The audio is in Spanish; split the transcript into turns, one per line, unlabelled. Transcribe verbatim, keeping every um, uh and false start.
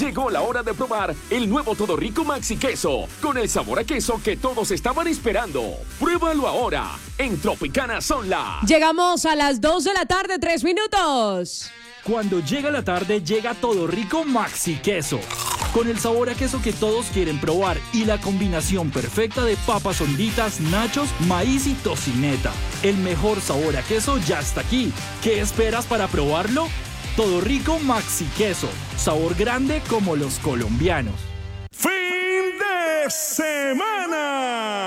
Llegó la hora de probar el nuevo Todo Rico Maxi Queso, con el sabor a queso que todos estaban esperando. Pruébalo ahora en Tropicana Sonla.
Llegamos a las dos de la tarde, tres minutos.
Cuando llega la tarde, llega Todo Rico Maxi Queso, con el sabor a queso que todos quieren probar y la combinación perfecta de papas honditas, nachos, maíz y tocineta. El mejor sabor a queso ya está aquí. ¿Qué esperas para probarlo? Todo Rico Maxi Queso, sabor grande como los colombianos.
¡Fin de semana!